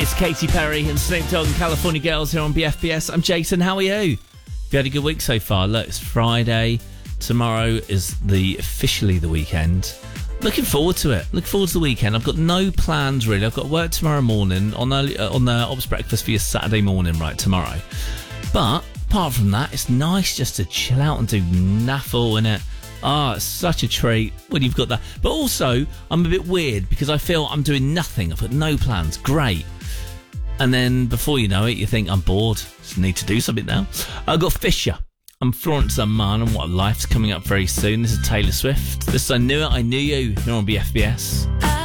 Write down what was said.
It's Katy Perry and Snoop Dogg and California Girls here on BFBS. I'm Jason. How are you? Have you had a good week so far? Look, it's Friday. Tomorrow is officially the weekend. Looking forward to it. Looking forward to the weekend. I've got no plans really. I've got work tomorrow morning on the Ops Breakfast for your Saturday morning, right, tomorrow. But apart from that, it's nice just to chill out and do naffle, innit? It's such a treat when you've got that. But also, I'm a bit weird because I feel I'm doing nothing. I've got no plans. Great. And then before you know it, you think I'm bored. Just need to do something now. I've got Fisher. I'm Florence Unman, and What Life's coming up very soon. This is Taylor Swift. This is I Knew It, I Knew You here on BFBS.